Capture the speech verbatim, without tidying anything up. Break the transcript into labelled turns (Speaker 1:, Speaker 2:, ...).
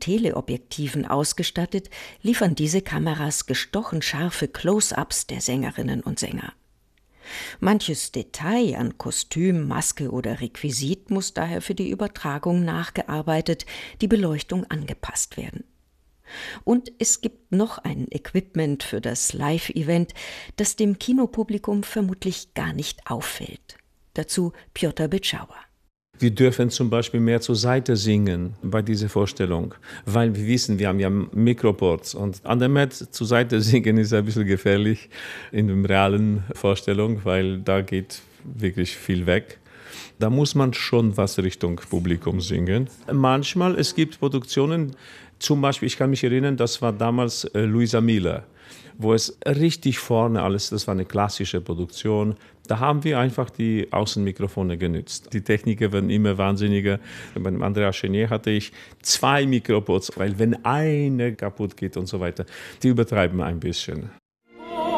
Speaker 1: Teleobjektiven ausgestattet, liefern diese Kameras gestochen scharfe Close-ups der Sängerinnen und Sänger. Manches Detail an Kostüm, Maske oder Requisit muss daher für die Übertragung nachgearbeitet, die Beleuchtung angepasst werden. Und es gibt noch ein Equipment für das Live-Event, das dem Kinopublikum vermutlich gar nicht auffällt. Dazu Piotr Bitschauer.
Speaker 2: Wir dürfen zum Beispiel mehr zur Seite singen bei dieser Vorstellung, weil wir wissen, wir haben ja Mikroports und an der Met zur Seite singen ist ein bisschen gefährlich in der realen Vorstellung, weil da geht wirklich viel weg. Da muss man schon was Richtung Publikum singen. Manchmal, es gibt Produktionen, zum Beispiel, ich kann mich erinnern, das war damals äh, Luisa Miller, wo es richtig vorne alles, das war eine klassische Produktion. Da haben wir einfach die Außenmikrofone genützt. Die Techniker werden immer wahnsinniger. Bei dem Andreas Chenier hatte ich zwei Mikroports, weil wenn eine kaputt geht und so weiter, die übertreiben ein bisschen.